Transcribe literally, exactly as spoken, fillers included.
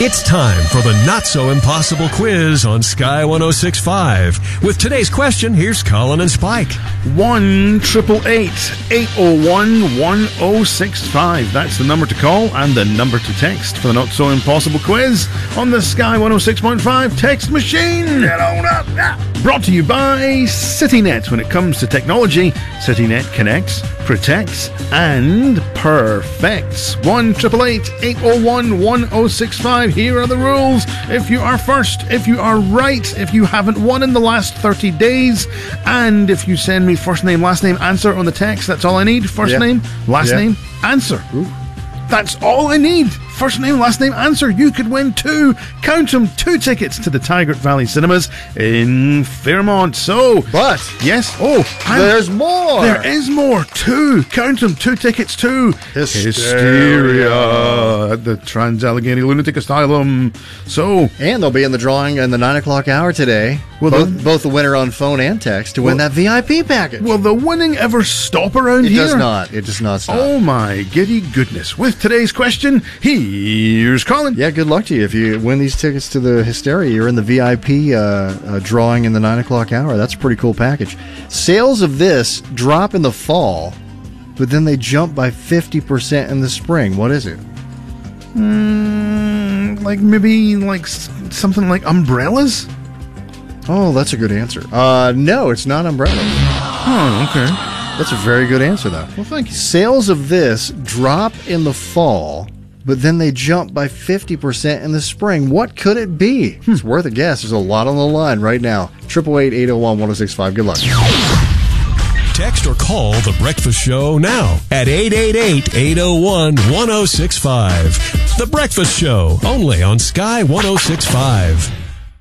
It's time for the Not-So-Impossible quiz on Sky one oh six point five. With today's question, here's Colin and Spike. one eight eight eight, eight oh one, one oh six five. That's the number to call and the number to text for the Not-So-Impossible quiz on the Sky one oh six point five text machine. Get on up. Brought to you by CityNet. When it comes to technology, CityNet connects, protects, and perfects. one eight eight eight, eight oh one, one oh six five. Here are the rules. If you are first, if you are right, if you haven't won in the last thirty days, and if you send me first name, last name, answer on the text, that's all I need. First yeah. name, last yeah. name, answer. Ooh. That's all I need. First name, last name, answer. You could win two, count them, two tickets to the Tigert Valley Cinemas in Fairmont. So, but yes, oh, I'm, there's more. There is more. Two, count them, two tickets to Hysteria, Hysteria at the Trans-Allegheny Lunatic Asylum. So, and they'll be in the drawing in the nine o'clock hour today. Well, both, the, both the winner on phone and text to win well, that V I P package. Will the winning ever stop around it here? It does not. It does not stop. Oh my giddy goodness. With today's question, here's Colin. Yeah, good luck to you. If you win these tickets to the Hysteria, you're in the V I P uh, uh, drawing in the nine o'clock hour. That's a pretty cool package. Sales of this drop in the fall, but then they jump by fifty percent in the spring. What is it? Mm, like maybe like something like umbrellas? Oh, that's a good answer. Uh, no, it's not umbrellas. Oh, okay. That's a very good answer, though. Well, thank you. Sales of this drop in the fall, but then they jump by fifty percent in the spring. What could it be? Hmm. It's worth a guess. There's a lot on the line right now. eight eight eight, eight oh one, one oh six five. Good luck. Text or call The Breakfast Show now at eight eight eight, eight oh one, one oh six five. The Breakfast Show, only on Sky one oh six point five.